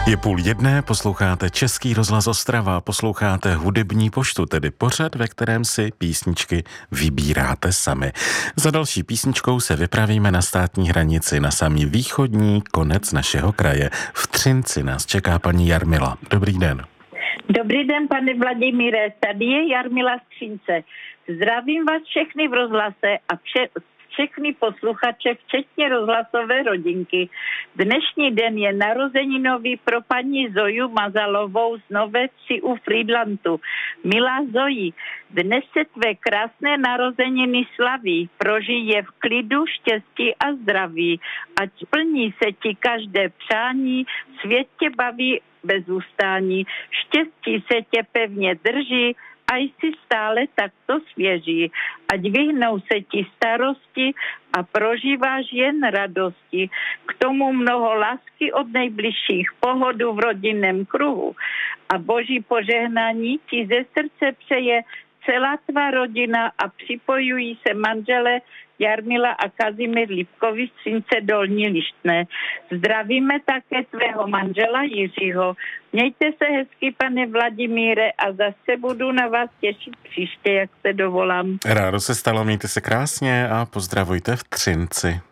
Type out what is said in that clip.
Je 12:30, posloucháte Český rozhlas Ostrava, posloucháte Hudební poštu, tedy pořad, ve kterém si písničky vybíráte sami. Za další písničkou se vypravíme na státní hranici, na samý východní konec našeho kraje. V Třinci nás čeká paní Jarmila. Dobrý den. Dobrý den, pane Vladimíre, tady je Jarmila z Třince. Zdravím vás všechny v rozhlase a všechny posluchače, včetně rozhlasové rodinky. Dnešní den je narozeninový pro paní Zoju Mazalovou z Nové Vsi u Frýdlantu. Milá Zoji, dnes se tvé krásné narozeniny slaví, prožije v klidu, štěstí a zdraví. Ať splní se ti každé přání, svět tě baví bez ustání, štěstí se tě pevně drží, a jsi stále takto svěží. Ať vyhnou se ti starosti a prožíváš jen radosti. K tomu mnoho lásky od nejbližších, pohodu v rodinném kruhu. A boží požehnání ti ze srdce přeje celá tvá rodina a připojují se manželé Jarmila a Kazimír Lipkovi z Třince Dolní Lištné. Zdravíme také tvého manžela Jiřího. Mějte se hezky, pane Vladimíre, a zase budu na vás těšit příště, jak se dovolám. Rádo se stalo, mějte se krásně a pozdravujte v Třinci.